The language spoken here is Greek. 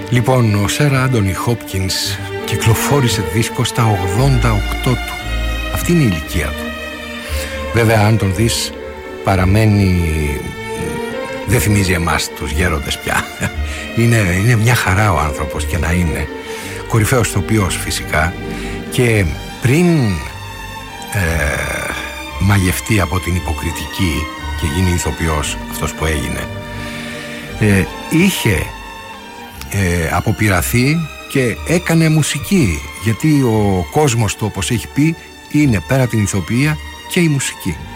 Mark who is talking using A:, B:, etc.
A: Λοιπόν, ο Σερ Άντονι Χόπκινς κυκλοφόρησε δίσκο στα 88 του. Αυτή είναι η ηλικία του. Βέβαια, αν τον δεις, παραμένει... Δεν θυμίζει εμάς τους γέροντες πια. Είναι μια χαρά ο άνθρωπος, και να είναι. Κορυφαίος ηθοποιός φυσικά. Και πριν μαγευτεί από την υποκριτική και γίνει ηθοποιός αυτός που έγινε, είχε αποπειραθεί και έκανε μουσική, γιατί ο κόσμος του, όπως έχει πει, είναι πέρα από την ηθοποιία και η μουσική.